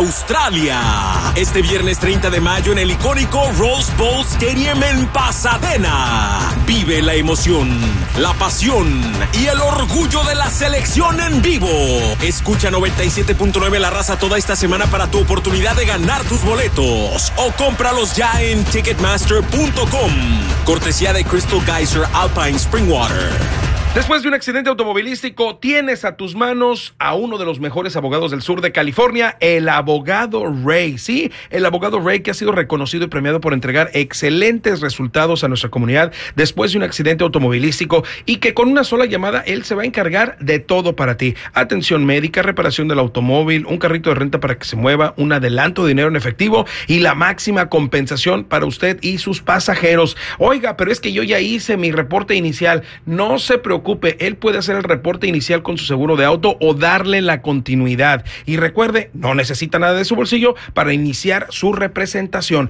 Australia. Este viernes 30 de mayo en el icónico Rose Bowl Stadium en Pasadena. Vive la emoción, la pasión y el orgullo de la selección en vivo. Escucha 97.9 La Raza toda esta semana para tu oportunidad de ganar tus boletos. O cómpralos ya en Ticketmaster.com. Cortesía de Crystal Geyser Alpine Springwater. Después de un accidente automovilístico, tienes a tus manos a uno de los mejores abogados del sur de California, el abogado Ray. Sí, el abogado Ray, que ha sido reconocido y premiado por entregar excelentes resultados a nuestra comunidad después de un accidente automovilístico, y que con una sola llamada él se va a encargar de todo para ti. Atención médica, reparación del automóvil, un carrito de renta para que se mueva, un adelanto de dinero en efectivo y la máxima compensación para usted y sus pasajeros. Oiga, pero es que yo ya hice mi reporte inicial. No se preocupe, él puede hacer el reporte inicial con su seguro de auto o darle la continuidad. Y recuerde, no necesita nada de su bolsillo para iniciar su representación.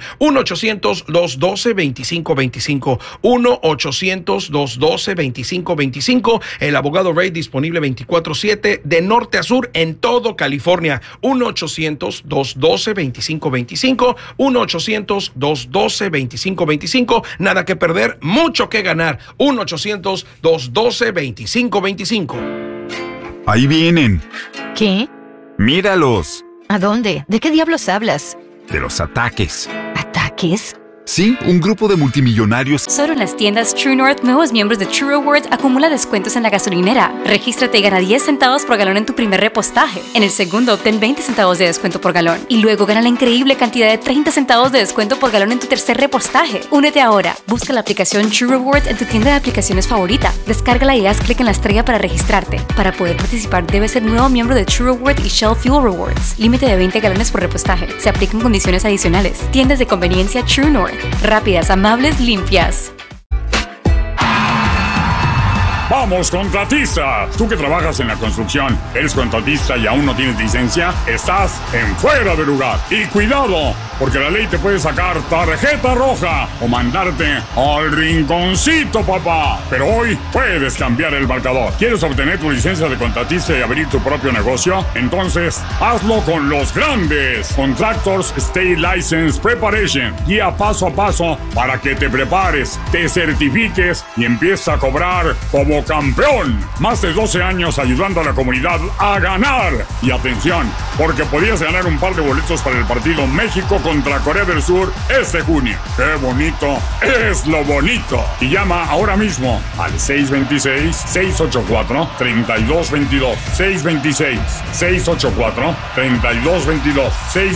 1-800-212-2525. 1-800-212-2525. El abogado Ray, disponible 24/7 de norte a sur en todo California. 1-800-212-2525. 1-800-212-2525. Nada que perder, mucho que ganar. 1-800-212-2525. Ahí vienen. ¿Qué? Míralos. ¿A dónde? ¿De qué diablos hablas? De los ataques. ¿Ataques? Sí, un grupo de multimillonarios. Solo en las tiendas True North, nuevos miembros de True Rewards acumula descuentos en la gasolinera. Regístrate y gana 10 centavos por galón en tu primer repostaje. En el segundo, obtén 20 centavos de descuento por galón. Y luego gana la increíble cantidad de 30 centavos de descuento por galón en tu tercer repostaje. Únete ahora. Busca la aplicación True Rewards en tu tienda de aplicaciones favorita. Descárgala y haz clic en la estrella para registrarte. Para poder participar, debes ser nuevo miembro de True Rewards y Shell Fuel Rewards. Límite de 20 galones por repostaje. Se aplican condiciones adicionales. Tiendas de conveniencia True North. Rápidas, amables, limpias. ¡Vamos, contratistas! Tú que trabajas en la construcción, eres contratista y aún no tienes licencia, estás en fuera de lugar. Y cuidado, porque la ley te puede sacar tarjeta roja o mandarte al rinconcito, papá. Pero hoy puedes cambiar el marcador. ¿Quieres obtener tu licencia de contratista y abrir tu propio negocio? Entonces, hazlo con los grandes. Contractors State License Preparation. Guía paso a paso para que te prepares, te certifiques y empieces a cobrar como campeón. Más de 12 años ayudando a la comunidad a ganar. Y atención, porque podías ganar un par de boletos para el partido México contra Corea del Sur este junio. ¡Qué bonito es lo bonito! Y llama ahora mismo al 626-684-3222. 626-684-3222.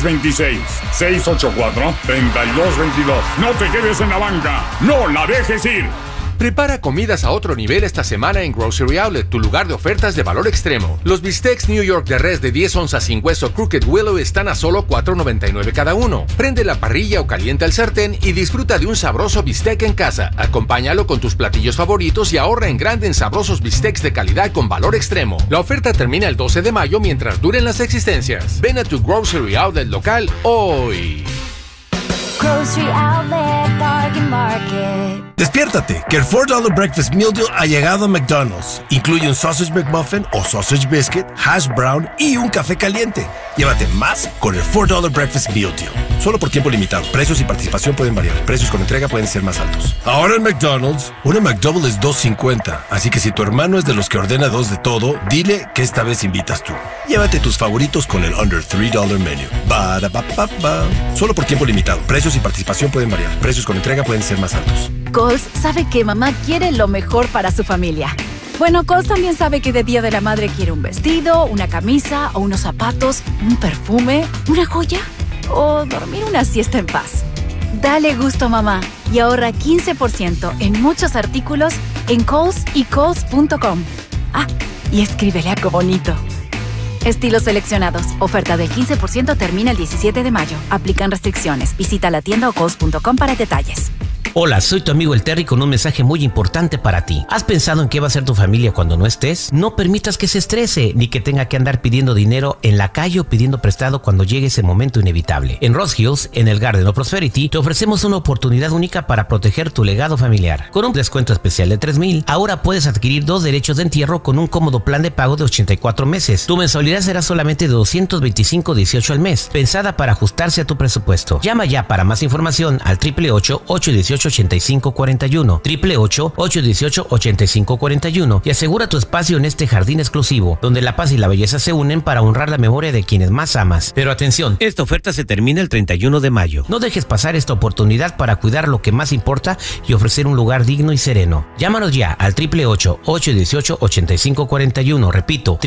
626-684-3222. No te quedes en la banca. No la dejes ir. Prepara comidas a otro nivel esta semana en Grocery Outlet, tu lugar de ofertas de valor extremo. Los bistecs New York de res de 10 onzas sin hueso Crooked Willow están a solo $4.99 cada uno. Prende la parrilla o calienta el sartén y disfruta de un sabroso bistec en casa. Acompáñalo con tus platillos favoritos y ahorra en grande en sabrosos bistecs de calidad con valor extremo. La oferta termina el 12 de mayo mientras duren las existencias. Ven a tu Grocery Outlet local hoy. Grocery Outlet, Bargain Market. Despiértate, que el $4 Breakfast Meal Deal ha llegado a McDonald's. Incluye un Sausage McMuffin o Sausage Biscuit, Hash Brown y un café caliente. Llévate más con el $4 Breakfast Meal Deal. Solo por tiempo limitado. Precios y participación pueden variar. Precios con entrega pueden ser más altos. Ahora en McDonald's, una McDouble es $2.50. Así que si tu hermano es de los que ordena 2 de todo, dile que esta vez invitas tú. Llévate tus favoritos con el Under $3 Menu. Ba-da-ba-ba-ba. Solo por tiempo limitado. Precios y participación pueden variar. Precios con entrega pueden ser más altos. Coles sabe que mamá quiere lo mejor para su familia. Bueno, Coles también sabe que de Día de la Madre quiere un vestido, una camisa o unos zapatos, un perfume, una joya o dormir una siesta en paz. Dale gusto a mamá y ahorra 15% en muchos artículos en Coles y Coles.com. Ah, y escríbele algo bonito. Estilos seleccionados. Oferta del 15% termina el 17 de mayo. Aplican restricciones. Visita la tienda o Coles.com para detalles. Hola, soy tu amigo el Terry con un mensaje muy importante para ti. ¿Has pensado en qué va a ser tu familia cuando no estés? No permitas que se estrese, ni que tenga que andar pidiendo dinero en la calle o pidiendo prestado cuando llegue ese momento inevitable. En Ross Hills, en el Garden of Prosperity, te ofrecemos una oportunidad única para proteger tu legado familiar. Con un descuento especial de $3,000, ahora puedes adquirir 2 derechos de entierro con un cómodo plan de pago de 84 meses. Tu mensualidad será solamente de $225.18 al mes, pensada para ajustarse a tu presupuesto. Llama ya para más información al 888-818-8541, 888-818-8541 y asegura tu espacio en este jardín exclusivo, donde la paz y la belleza se unen para honrar la memoria de quienes más amas. Pero atención, esta oferta se termina el 31 de mayo. No dejes pasar esta oportunidad para cuidar lo que más importa y ofrecer un lugar digno y sereno. Llámanos ya al 888-818-8541. Repito,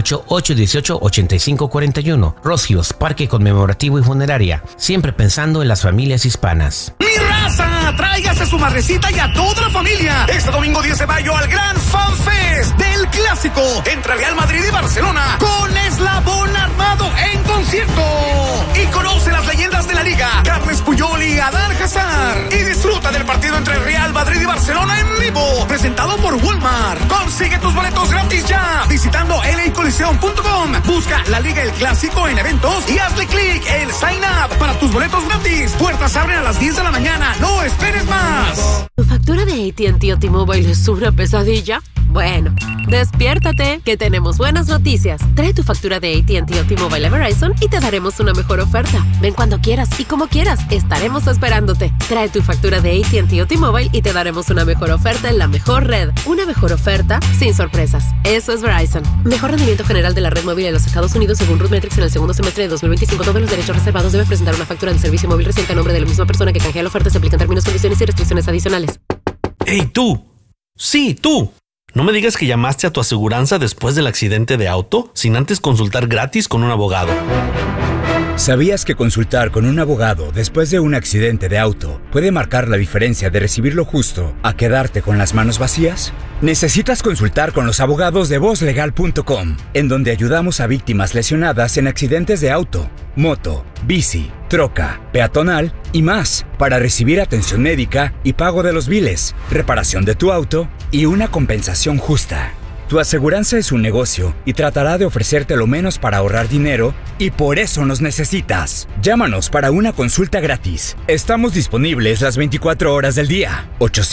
888-818-8541. Ross Hills, Parque Conmemorativo y Funeraria. Siempre pensando en las familias hispanas. ¡Mi raza! Tráigase su madrecita y a toda la familia este domingo 10 de mayo al Gran Fan Fest del Clásico entre Real Madrid y Barcelona con Eslabón Armado en concierto. Y conoce las leyendas de la liga, Carles Puyol y Adán Hazard. Y disfruta del partido entre Real Madrid y Barcelona en vivo, presentado por Walmart. Consigue tus boletos gratis ya visitando lacoliseum.com. Busca la Liga El Clásico en eventos y hazle clic en Sign Up para tus boletos gratis. Puertas abren a las 10 de la mañana. No esperes más. ¿Tu factura de AT&T o T-Mobile es una pesadilla? Bueno, despiértate, que tenemos buenas noticias. Trae tu factura de AT&T o T-Mobile a Verizon y te daremos una mejor oferta. Ven cuando quieras y como quieras, estaremos esperándote. Trae tu factura de AT&T o T-Mobile y te daremos una mejor oferta en la mejor red. Una mejor oferta sin sorpresas. Eso es Verizon. Mejor rendimiento general de la red móvil en los Estados Unidos según RootMetrics en el segundo semestre de 2025. Todos los derechos reservados deben presentar una factura de servicio móvil reciente a nombre de la misma persona que canjea la oferta. Se aplican términos, condiciones y restricciones adicionales. ¡Hey, tú! Sí, tú. No me digas que llamaste a tu aseguranza después del accidente de auto sin antes consultar gratis con un abogado. ¿Sabías que consultar con un abogado después de un accidente de auto puede marcar la diferencia de recibir lo justo a quedarte con las manos vacías? Necesitas consultar con los abogados de vozlegal.com, en donde ayudamos a víctimas lesionadas en accidentes de auto, moto, bici, troca, peatonal y más, para recibir atención médica y pago de los biles, reparación de tu auto y una compensación justa. Tu aseguranza es un negocio y tratará de ofrecerte lo menos para ahorrar dinero y por eso nos necesitas. Llámanos para una consulta gratis. Estamos disponibles las 24 horas del día.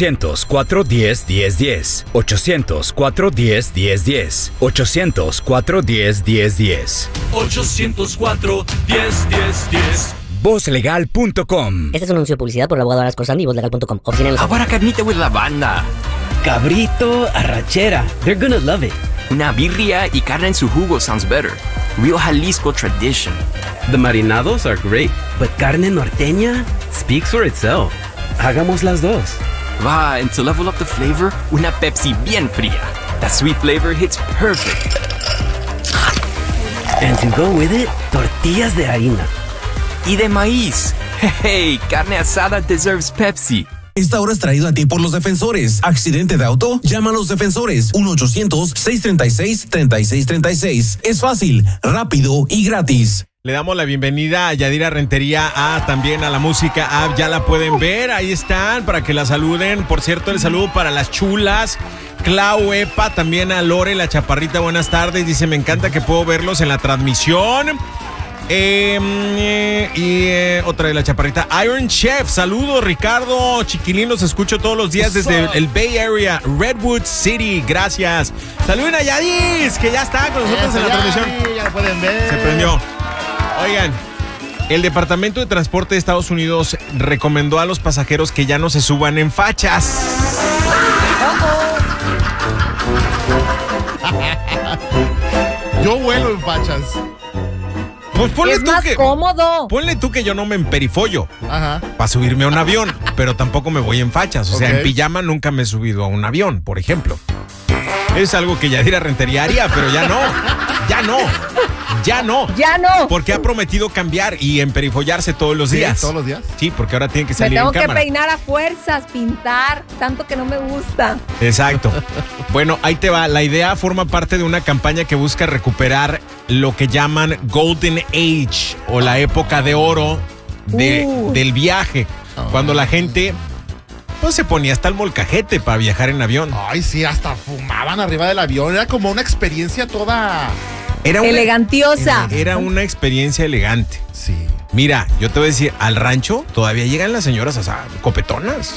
800-410-1010. 800-410-1010. 800-410-1010. 804-10-10-10. Vozlegal.com. Este es un anuncio de publicidad por el abogado Aras Corsandi y Vozlegal.com. Oficina en Ahora carnita with la banda. Cabrito, arrachera. They're gonna love it. Una birria y carne en su jugo sounds better. Real Jalisco tradition. The marinados are great, but carne norteña speaks for itself. Hagamos las dos. Va, and to level up the flavor, una Pepsi bien fría. That sweet flavor hits perfect. And to go with it, tortillas de harina. Y de maíz. Hey, carne asada deserves Pepsi. Esta hora es traído a ti por los defensores. ¿Accidente de auto? Llama a los defensores. 1-800-636-3636. Es fácil, rápido y gratis. Le damos la bienvenida a Yadira Rentería, también a la música app. Ya la pueden ver, ahí están, para que la saluden. Por cierto, el saludo para las chulas. Clau Epa, también a Lore, la chaparrita, buenas tardes. Dice, me encanta que puedo verlos en la transmisión. Otra de la chaparrita, Iron Chef, saludos Ricardo Chiquilín, los escucho todos los días desde el Bay Area, Redwood City, gracias. Saluden a Yadis, que ya está con nosotros en la transmisión. Ya lo pueden ver. Se prendió. Oigan, el Departamento de Transporte de Estados Unidos recomendó a los pasajeros que ya no se suban en fachas. Yo vuelo en fachas. Pues ponle es tú más que, cómodo. Ponle tú que yo no me emperifollo para subirme a un avión, pero tampoco me voy en fachas. O sea, en pijama nunca me he subido a un avión, por ejemplo. Es algo que Yadira Rentería haría, pero ya no. Ya no. Ya no. Ya no. Porque ha prometido cambiar y emperifollarse todos los días. ¿Todos los días? Sí, porque ahora tiene que salir me en tengo cámara. que peinar a fuerzas, pintar, tanto que no me gusta. Exacto. Bueno, ahí te va. La idea forma parte de una campaña que busca recuperar lo que llaman Golden Age o la época de oro del viaje. Cuando la gente pues se ponía hasta el molcajete para viajar en avión. Ay, sí, hasta fumaban arriba del avión. Era como una experiencia toda... Elegantiosa. Era una experiencia elegante. Sí. Mira, yo te voy a decir, al rancho todavía llegan las señoras copetonas.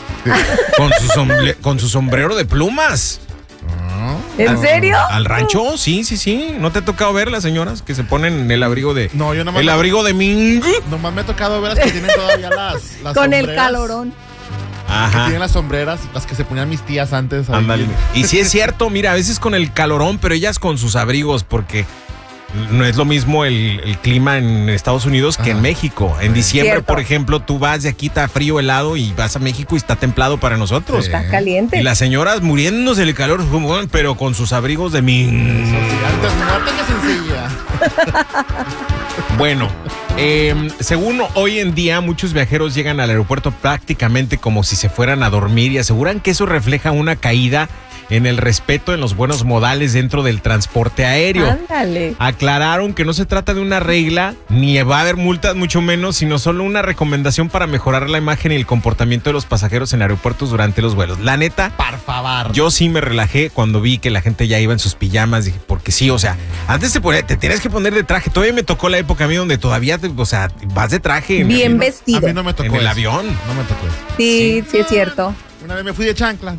Con su sombrero de plumas. ¿En serio? ¿Al rancho? Sí. ¿No te ha tocado ver las señoras que se ponen el abrigo de... No, yo nomás... El abrigo de Ming. Nomás me ha tocado ver las que tienen todavía las con sombreras. el calorón. Ajá. Que tienen las sombreras, las que se ponían mis tías antes. Ándale. Y sí es cierto, mira, a veces con el calorón, pero ellas con sus abrigos, porque no es lo mismo el clima en Estados Unidos que en México. En diciembre, Cierto. por ejemplo, tú vas de aquí, está frío, helado, y vas a México y está templado para nosotros. Está caliente. Y las señoras muriéndose del calor, pero con sus abrigos de Ming. Antes muerta que sencilla. Bueno, según hoy en día, muchos viajeros llegan al aeropuerto prácticamente como si se fueran a dormir y aseguran que eso refleja una caída en el respeto en los buenos modales dentro del transporte aéreo. Ándale. Aclararon que no se trata de una regla, ni va a haber multas, mucho menos, sino solo una recomendación para mejorar la imagen y el comportamiento de los pasajeros en aeropuertos durante los vuelos. La neta, por favor, yo sí me relajé cuando vi que la gente ya iba en sus pijamas, dije, porque sí, o sea, antes te tenías que poner de traje. Todavía me tocó la época a mí donde todavía, vas de traje. Bien vestido. A mí no me tocó en el eso. avión. No me tocó eso. Sí, es cierto. Una vez me fui de chanclas.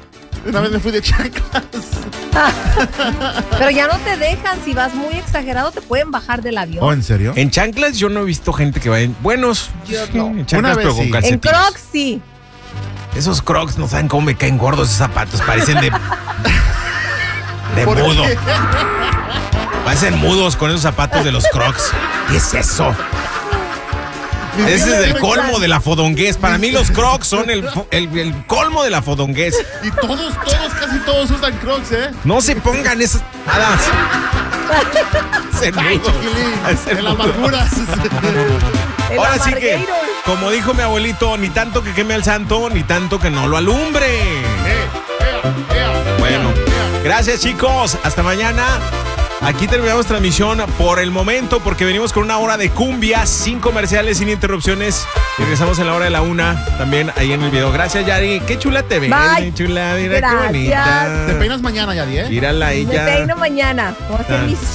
Pero ya no te dejan. Si vas muy exagerado, te pueden bajar del avión. ¿Oh, en serio? En chanclas yo no he visto gente que vaya en... Buenos. Yo no. En Una chanclas, vez pero con sí. En calcetines. Crocs, sí. Esos Crocs no saben cómo me caen gordos esos zapatos. Parecen de ¿Por mudo. qué? Parecen mudos con esos zapatos de los Crocs. ¿Qué es eso? Ese es el colmo de la fodongués. Para mí los Crocs son el colmo de la fodongués. Y casi todos usan Crocs, ¿eh? No se pongan esas nada. Ay, chiquilín, en la amargura. Ahora sí que, como dijo mi abuelito, ni tanto que queme al santo, ni tanto que no lo alumbre. Bueno, gracias chicos, hasta mañana. Aquí terminamos transmisión por el momento porque venimos con una hora de cumbia, sin comerciales, sin interrupciones. Y regresamos en la hora de la 1, también ahí en el video. Gracias, Yari. Qué chula te ves. Bye. Chula, mira Gracias. qué bonita. Te peinas mañana, Yadi, ¿eh? Mírala ella. Me peino mañana. Voy a hacer mis